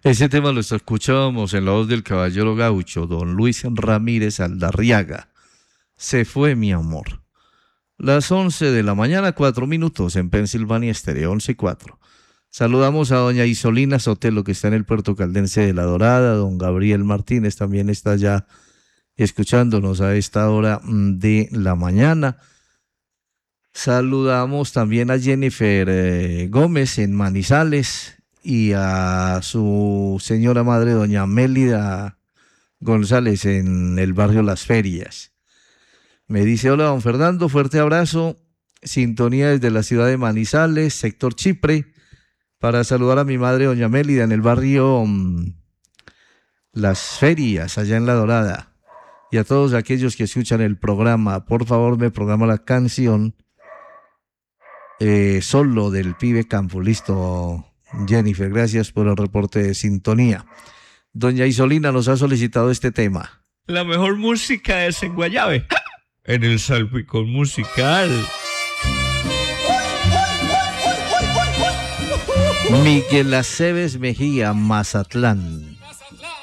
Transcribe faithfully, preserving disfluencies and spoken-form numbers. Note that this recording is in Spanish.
Ese tema lo escuchábamos en la voz del caballero gaucho, don Luis Ramírez Aldarriaga. Se fue mi amor. Las once de la mañana, cuatro minutos en Pensilvania Estéreo, once y cuatro. Saludamos a doña Isolina Sotelo, que está en el Puerto Caldense de La Dorada. Don Gabriel Martínez también está ya escuchándonos a esta hora de la mañana. Saludamos también a Jennifer eh, Gómez en Manizales y a su señora madre, doña Mélida González, en el barrio Las Ferias. Me dice: hola, don Fernando, fuerte abrazo, sintonía desde la ciudad de Manizales, sector Chipre, para saludar a mi madre, doña Mélida, en el barrio um, Las Ferias, allá en La Dorada, y a todos aquellos que escuchan el programa. Por favor, me programa la canción eh, Solo, del Pibe Campo. Listo, Jennifer, gracias por el reporte de sintonía. Doña Isolina nos ha solicitado este tema. La mejor música es en Guayave, en el Salpicón Musical. Miguel Aceves Mejía, Mazatlán.